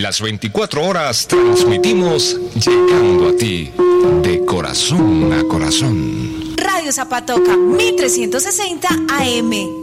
Las 24 horas transmitimos llegando a ti, de corazón a corazón. Radio Zapatoca, 1360 AM.